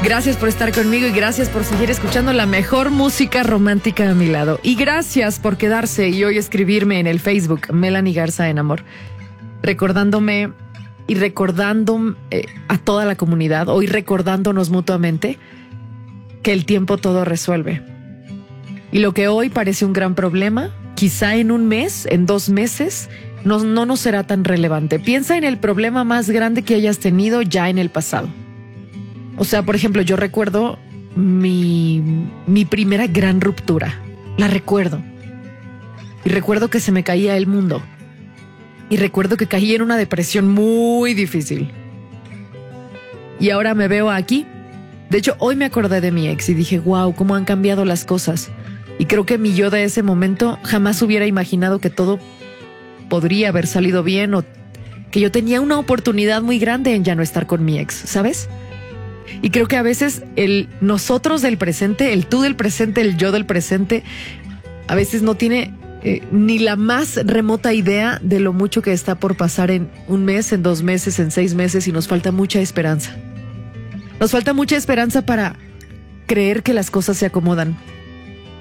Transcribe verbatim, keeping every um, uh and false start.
Gracias por estar conmigo y gracias por seguir escuchando la mejor música romántica a mi lado. Y gracias por quedarse y hoy escribirme en el Facebook, Melanie Garza en Amor, recordándome y recordando eh, a toda la comunidad, hoy recordándonos mutuamente que el tiempo todo resuelve. Y lo que hoy parece un gran problema, quizá en un mes, en dos meses, no, no nos será tan relevante. Piensa en el problema más grande que hayas tenido ya en el pasado. O sea, por ejemplo, yo recuerdo mi, mi primera gran ruptura. La recuerdo. Y recuerdo que se me caía el mundo. Y recuerdo que caí en una depresión muy difícil. Y ahora me veo aquí. De hecho, hoy me acordé de mi ex y dije, wow, cómo han cambiado las cosas. Y creo que mi yo de ese momento jamás hubiera imaginado que todo podría haber salido bien o que yo tenía una oportunidad muy grande en ya no estar con mi ex, ¿sabes? Y creo que a veces el nosotros del presente, el tú del presente, el yo del presente, a veces no tiene eh, ni la más remota idea de lo mucho que está por pasar en un mes, en dos meses, en seis meses, y nos falta mucha esperanza. Nos falta mucha esperanza para creer que las cosas se acomodan.